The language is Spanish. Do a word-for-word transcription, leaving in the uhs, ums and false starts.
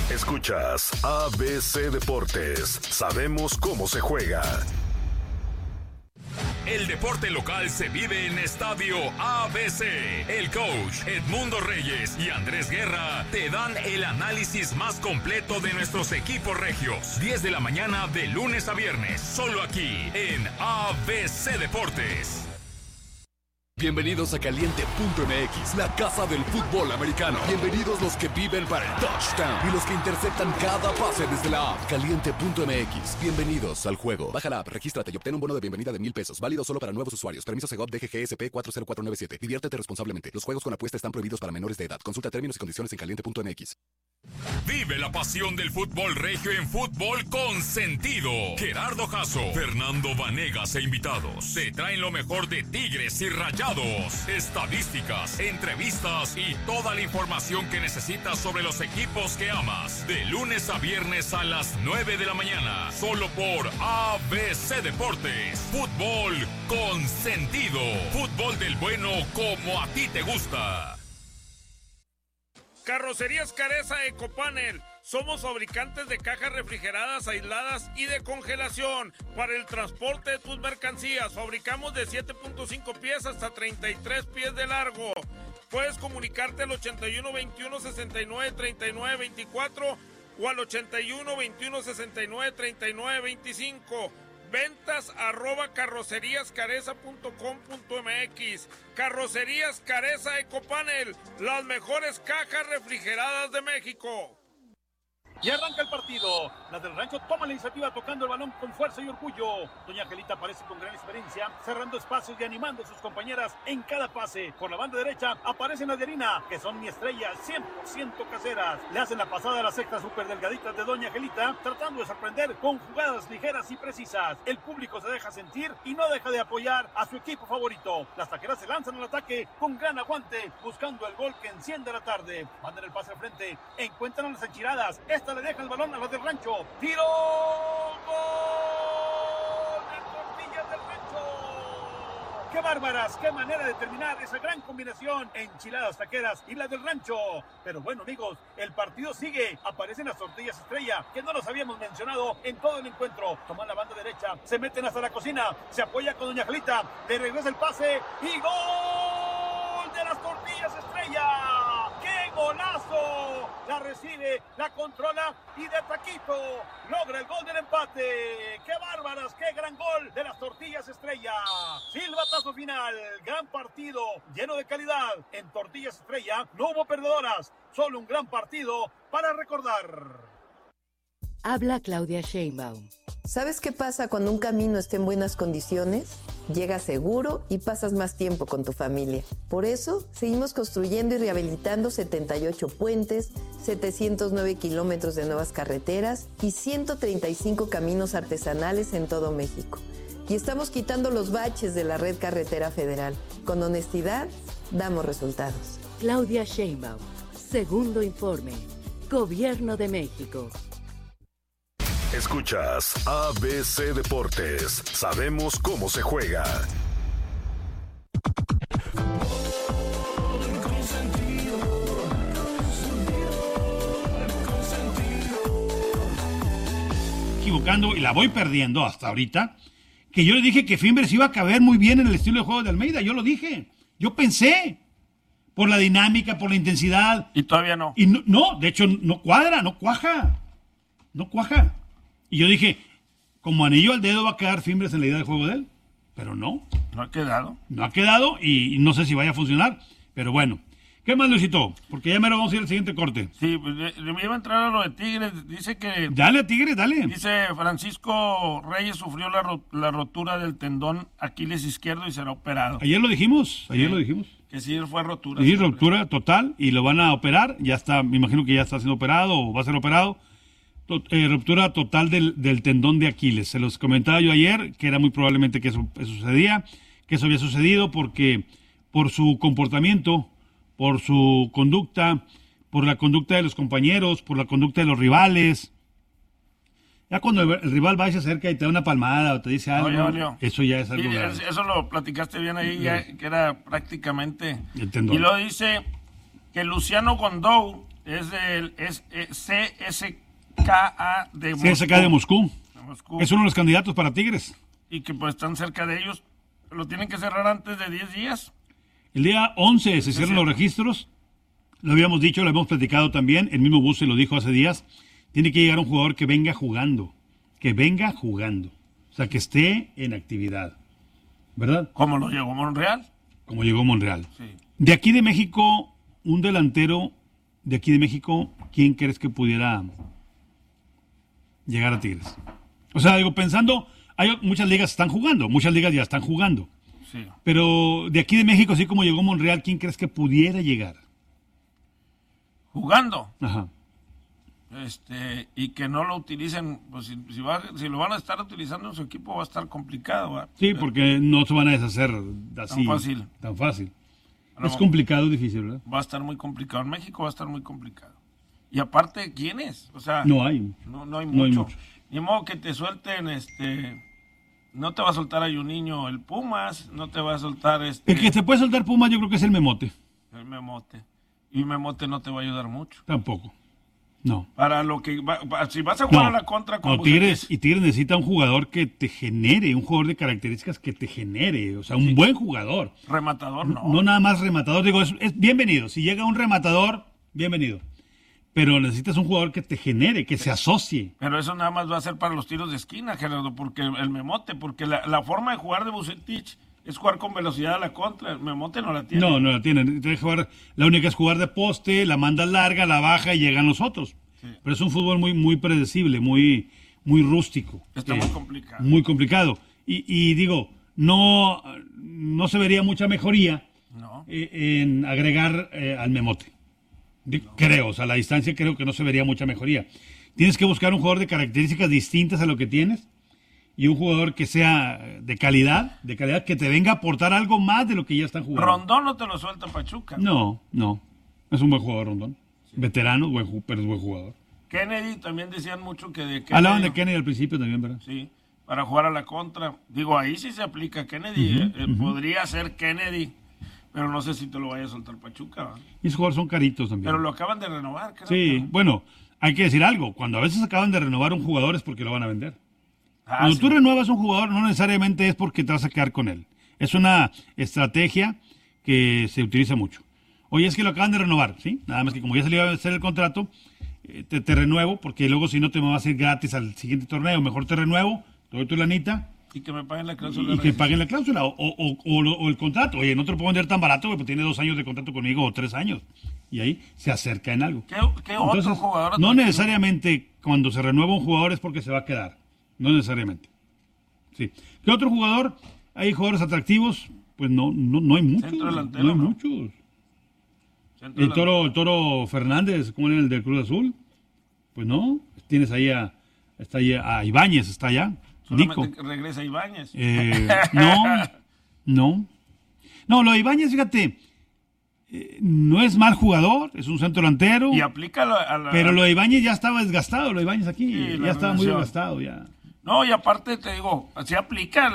Escuchas A B C Deportes. Sabemos cómo se juega. El deporte local se vive en Estadio A B C. El coach Edmundo Reyes y Andrés Guerra te dan el análisis más completo de nuestros equipos regios. diez de la mañana de lunes a viernes, solo aquí en A B C Deportes. Bienvenidos a Caliente punto M X, la casa del fútbol americano. Bienvenidos los que viven para el touchdown y los que interceptan cada pase desde la app. Caliente punto M X, bienvenidos al juego. Baja la app, regístrate y obtén un bono de bienvenida de mil pesos. Válido solo para nuevos usuarios. Permiso Segov D G G S P cuatro cero cuatro nueve siete. Diviértete responsablemente. Los juegos con apuesta están prohibidos para menores de edad. Consulta términos y condiciones en caliente punto M X. Vive la pasión del fútbol regio en Fútbol con Sentido. Gerardo Jasso, Fernando Vanegas e invitados te traen lo mejor de Tigres y Rayados, estadísticas, entrevistas y toda la información que necesitas sobre los equipos que amas. De lunes a viernes a las nueve de la mañana, solo por A B C Deportes. Fútbol con Sentido. Fútbol del bueno como a ti te gusta. Carrocerías Careza Ecopanel. Somos fabricantes de cajas refrigeradas, aisladas y de congelación para el transporte de tus mercancías. Fabricamos de siete punto cinco pies hasta treinta y tres pies de largo. Puedes comunicarte al ochenta y uno veintiuno sesenta y nueve treinta y nueve veinticuatro o al ochenta y uno veintiuno sesenta y nueve treinta y nueve veinticinco. Ventas arroba carrocerías careza punto com punto M X. Carrocerías Careza Ecopanel, las mejores cajas refrigeradas de México. Y arranca el partido. Las del Rancho toman la iniciativa tocando el balón con fuerza y orgullo. Doña Angelita aparece con gran experiencia, cerrando espacios y animando a sus compañeras en cada pase. Por la banda derecha aparecen las de Harina, que son mi estrella, cien por ciento caseras. Le hacen la pasada a las sextas súper delgaditas de Doña Angelita, tratando de sorprender con jugadas ligeras y precisas. El público se deja sentir y no deja de apoyar a su equipo favorito. Las taqueras se lanzan al ataque con gran aguante, buscando el gol que enciende la tarde. Mandan el pase al frente, encuentran a las enchiladas. Esta le deja el balón a los del Rancho. ¡Tiro! ¡Gol! ¡De Tortillas del Rancho! ¡Qué bárbaras! ¡Qué manera de terminar esa gran combinación! Enchiladas taqueras y las del Rancho. Pero bueno, amigos, el partido sigue. Aparecen las Tortillas Estrella, que no los habíamos mencionado en todo el encuentro. Toman la banda derecha, se meten hasta la cocina, se apoya con Doña Angelita, le regresa el pase y ¡gol de las Tortillas Estrella! ¡Qué golazo! La recibe, la controla y de taquito logra el gol del empate. ¡Qué bárbaras! ¡Qué gran gol de las Tortillas Estrella! Silbatazo final, gran partido, lleno de calidad. En Tortillas Estrella no hubo perdedoras, solo un gran partido para recordar. Habla Claudia Sheinbaum. ¿Sabes qué pasa cuando un camino está en buenas condiciones? Llegas seguro y pasas más tiempo con tu familia. Por eso, seguimos construyendo y rehabilitando setenta y ocho puentes, setecientos nueve kilómetros de nuevas carreteras y ciento treinta y cinco caminos artesanales en todo México. Y estamos quitando los baches de la red carretera federal. Con honestidad, damos resultados. Claudia Sheinbaum. Segundo informe. Gobierno de México. Escuchas A B C Deportes. Sabemos cómo se juega. Equivocando y la voy perdiendo hasta ahorita. Que yo le dije que Fimbres iba a caber muy bien en el estilo de juego de Almeida. Yo lo dije. Yo pensé. Por la dinámica, por la intensidad. Y todavía no. Y no, no, de hecho, no cuadra, no cuaja. No cuaja. Y yo dije, como anillo al dedo va a quedar Fimbres en la idea de juego de él. Pero no. No ha quedado. No ha quedado y no sé si vaya a funcionar. Pero bueno. ¿Qué más, Luisito? Porque ya mero vamos a ir al siguiente corte. Sí, pues le, le iba a entrar a lo de Tigres. Dice que... Dale a Tigres, dale. Dice Francisco Reyes sufrió la, ro- la rotura del tendón Aquiles izquierdo y será operado. Ayer lo dijimos, ayer sí, lo dijimos. Que sí fue rotura. Sí, siempre. Ruptura total y lo van a operar. Ya está, me imagino que ya está siendo operado o va a ser operado. Tot, eh, ruptura total del, del tendón de Aquiles. Se los comentaba yo ayer que era muy probablemente que eso, eso sucedía, que eso había sucedido porque por su comportamiento, por su conducta, por la conducta de los compañeros, por la conducta de los rivales. Ya cuando el, el rival va y se acerca y te da una palmada o te dice algo, no, no. Eso ya es algo sí, grave. Eso lo platicaste bien ahí, ya, que era prácticamente... El tendón. Y luego dice que Luciano Gondou Es el es, es C S K A de Moscú. C S K A de Moscú. De Moscú. Es uno de los candidatos para Tigres. Y que pues están cerca de ellos. Lo tienen que cerrar antes de diez días. El día once se cierran los registros. Lo habíamos dicho, lo habíamos platicado también. El mismo Bus se lo dijo hace días. Tiene que llegar un jugador que venga jugando. Que venga jugando. O sea, que esté en actividad. ¿Verdad? Como lo llegó Monreal. Como llegó Monreal. Sí. De aquí de México, un delantero de aquí de México, ¿quién crees que pudiera llegar a Tigres? O sea, digo, pensando, hay muchas ligas están jugando, muchas ligas ya están jugando. Sí. Pero de aquí de México, así como llegó Monreal, ¿quién crees que pudiera llegar? Jugando. Ajá. Este, y que no lo utilicen, pues si, si, va, si lo van a estar utilizando en su equipo va a estar complicado. ¿verdad? Sí, porque no se van a deshacer así. Tan fácil. Tan fácil. No, es complicado, difícil, ¿verdad? Va a estar muy complicado. En México va a estar muy complicado. Y aparte, ¿quién es? O sea, no hay. No, no hay no mucho. Hay mucho. Ni modo que te suelten, este, no te va a soltar ahí un niño el Pumas, no te va a soltar este. El que te puede soltar Pumas yo creo que es el Memote. El Memote. Y Memote no te va a ayudar mucho. Tampoco. No. Para lo que va, si vas a jugar no, a la contra con no, Tigres, y Tigres necesita un jugador que te genere, un jugador de características que te genere, o sea, un sí. buen jugador. Rematador, no. No, no nada más rematador, digo, es, es bienvenido. Si llega un rematador, bienvenido. Pero necesitas un jugador que te genere, que se asocie. Pero eso nada más va a ser para los tiros de esquina, Gerardo, porque el Memote, porque la, la forma de jugar de Vucetich es jugar con velocidad a la contra. El Memote no la tiene. No, no la tiene. Tiene que jugar, la única es jugar de poste, la manda larga, la baja y llegan los otros. Sí. Pero es un fútbol muy, muy predecible, muy, muy rústico. Está eh, muy complicado. Muy complicado. Y, y digo, no, no se vería mucha mejoría no. eh, en agregar eh, al Memote. De, no. Creo, o sea, a la distancia creo que no se vería mucha mejoría. Tienes que buscar un jugador de características distintas a lo que tienes. Y un jugador que sea de calidad, de calidad, que te venga a aportar algo más de lo que ya están jugando. Rondón no te lo suelta Pachuca. No, no. Es un buen jugador, Rondón. Sí. Veterano, buen, pero es buen jugador. Kennedy, también decían mucho que de Kennedy. Hablaban de Kennedy al principio también, ¿verdad? Sí, para jugar a la contra. Digo, ahí sí se aplica Kennedy. Uh-huh, eh, uh-huh. Podría ser Kennedy, pero no sé si te lo vaya a soltar Pachuca. ¿verdad? Y esos jugadores son caritos también. Pero lo acaban de renovar, creo. Sí, que... bueno, hay que decir algo. Cuando a veces acaban de renovar un jugador es porque lo van a vender. Ah, Cuando sí. tú renuevas un jugador, no necesariamente es porque te vas a quedar con él. Es una estrategia que se utiliza mucho. Oye, es que lo acaban de renovar, ¿sí? Nada más que como ya salió a hacer el contrato, eh, te, te renuevo, porque luego si no te me vas a ir gratis al siguiente torneo. Mejor te renuevo, te doy tu lanita. Y que me paguen la cláusula. Y, y que paguen la cláusula, o, o, o, o, o el contrato. Oye, no te lo puedo vender tan barato, porque tiene dos años de contrato conmigo, o tres años. Y ahí se acerca en algo. ¿Qué, qué otro Entonces, jugador? No necesariamente cuando se renueva un jugador es porque se va a quedar. No necesariamente. Sí. ¿Qué otro jugador? Hay jugadores atractivos, pues no, no, no hay muchos. Centro delantero, no hay ¿no? muchos. Centro El toro, el toro Fernández, ¿cómo era el del Cruz Azul? Pues no. Tienes ahí a, está ahí a Ibáñez, está allá. Solamente Nico. regresa Ibáñez. Eh, no, no. No, lo de Ibáñez, fíjate, eh, no es mal jugador, es un centro delantero. Y aplica la, a la, pero lo de Ibáñez ya estaba desgastado, lo de Ibáñez aquí, sí, ya estaba muy relación. desgastado ya. No, y aparte te digo, así aplica